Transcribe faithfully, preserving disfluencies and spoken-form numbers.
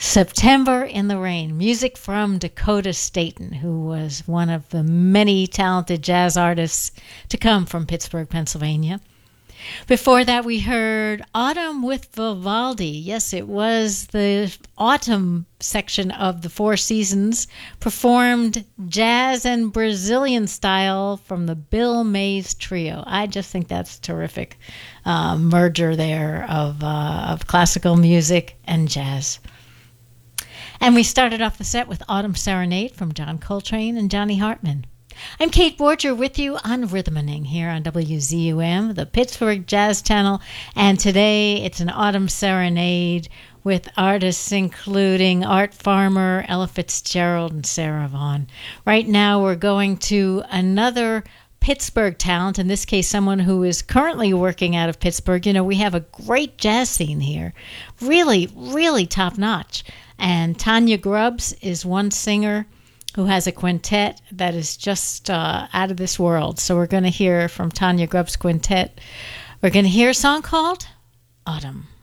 September in the Rain, music from Dakota Staton, who was one of the many talented jazz artists to come from Pittsburgh, Pennsylvania. Before that, we heard Autumn with Vivaldi. Yes, it was the autumn section of the Four Seasons, performed jazz and Brazilian style from the Bill Mays Trio. I just think that's terrific uh, merger there of, uh, of classical music and jazz. And we started off the set with Autumn Serenade from John Coltrane and Johnny Hartman. I'm Kate Borger with you on Rhythmaning here on W Z U M, the Pittsburgh Jazz Channel, and today it's an Autumn Serenade with artists including Art Farmer, Ella Fitzgerald, and Sarah Vaughan. Right now we're going to another Pittsburgh talent, in this case someone who is currently working out of Pittsburgh. You know, we have a great jazz scene here, really, really top-notch. And Tanya Grubbs is one singer who has a quintet that is just uh, out of this world. So we're going to hear from Tanya Grubbs' quintet. We're going to hear a song called Autumn.